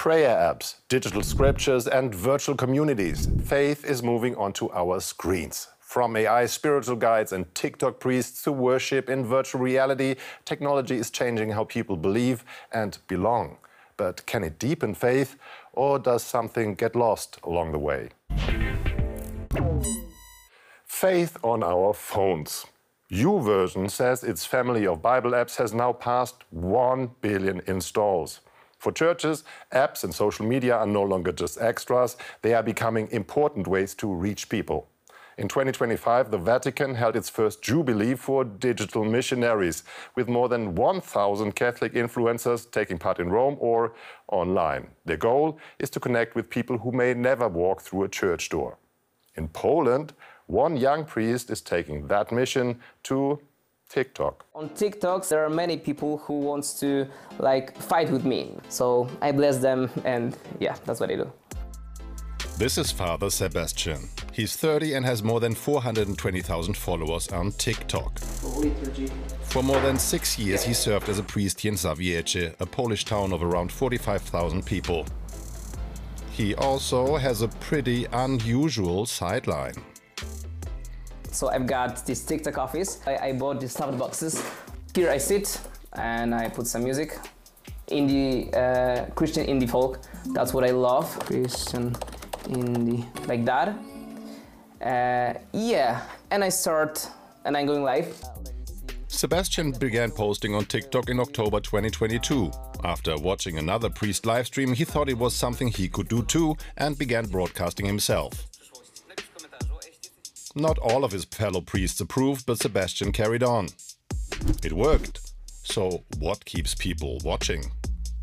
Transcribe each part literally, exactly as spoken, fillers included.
Prayer apps, digital scriptures and virtual communities. Faith is moving onto our screens. From A I spiritual guides and TikTok priests to worship in virtual reality, technology is changing how people believe and belong. But can it deepen faith, or does something get lost along the way? Faith on our phones. YouVersion says its family of Bible apps has now passed one billion installs. For churches, apps and social media are no longer just extras, they are becoming important ways to reach people. In twenty twenty-five, the Vatican held its first Jubilee for digital missionaries, with more than one thousand Catholic influencers taking part in Rome or online. Their goal is to connect with people who may never walk through a church door. In Poland, one young priest is taking that mission to TikTok. On TikTok, there are many people who want to like fight with me. So I bless them and yeah, that's what I do. This is Father Sebastian. He's thirty and has more than four hundred twenty thousand followers on TikTok. For more than six years he served as a priest here in Zawiecie, a Polish town of around forty-five thousand people. He also has a pretty unusual sideline. So I've got this TikTok office. I, I bought these stuffed boxes. Here I sit and I put some music. Indie, uh, Christian indie folk, that's what I love. Christian indie, like that. Uh, yeah, and I start, and I'm going live. Sebastian began posting on TikTok in October twenty twenty-two. After watching another priest livestream, he thought it was something he could do too and began broadcasting himself. Not all of his fellow priests approved, but Sebastian carried on. It worked. So what keeps people watching?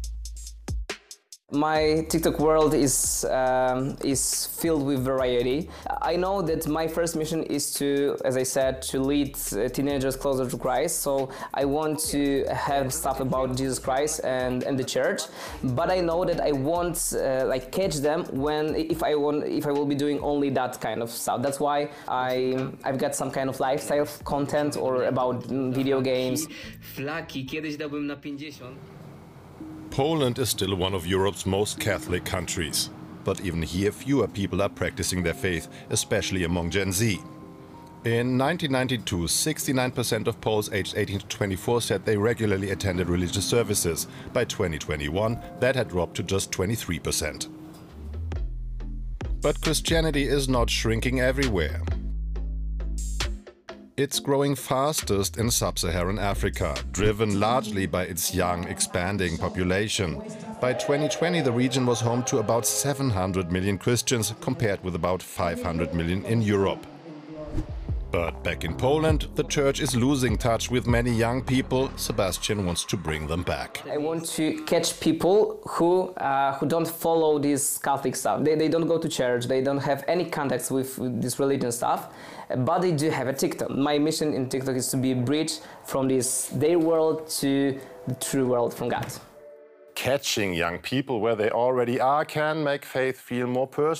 My TikTok world is um, is filled with variety. I know that my first mission is to, as I said, to lead uh, teenagers closer to Christ. So I want to have stuff about Jesus Christ and, and the church. But I know that I won't uh, like catch them when if I want if I will be doing only that kind of stuff. That's why I I've got some kind of lifestyle content or about video games. Flaki kiedyś dałbym na pięćdziesiąt. Poland is still one of Europe's most Catholic countries. But even here, fewer people are practicing their faith, especially among Gen Z. In nineteen ninety-two, sixty-nine percent of Poles aged eighteen to twenty-four said they regularly attended religious services. By twenty twenty-one, that had dropped to just twenty-three percent. But Christianity is not shrinking everywhere. It's growing fastest in sub-Saharan Africa, driven largely by its young, expanding population. By twenty twenty, the region was home to about seven hundred million Christians, compared with about five hundred million in Europe. But back in Poland, the church is losing touch with many young people. Sebastian wants to bring them back. I want to catch people who uh, who don't follow this Catholic stuff. They, they don't go to church, they don't have any contacts with, with this religion stuff, but they do have a TikTok. My mission in TikTok is to be a bridge from this their world to the true world from God. Catching young people where they already are can make faith feel more personal.